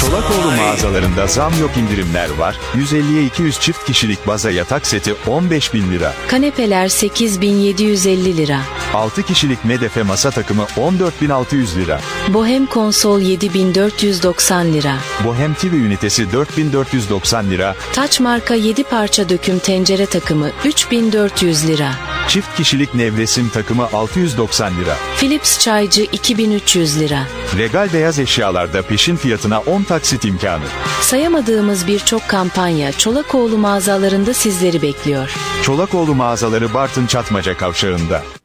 Çolakoğlu mağazalarında zam yok, indirimler var. 150'ye 200 çift kişilik baza yatak seti 15.000 lira. Kanepeler 8.750 lira. 6 kişilik medefe masa takımı 14.600 lira. Bohem konsol 7.490 lira. Bohem TV ünitesi 4.490 lira. Taç marka 7 parça döküm tencere takımı 3.400 lira. Çift kişilik nevresim takımı 690 lira. Philips çaycı 2.300 lira. Regal beyaz eşyalarda peşin fiyatına 10 taksit imkanı. Sayamadığımız birçok kampanya Çolakoğlu mağazalarında sizleri bekliyor. Çolakoğlu mağazaları Bartın Çatmaca Kavşağı'nda.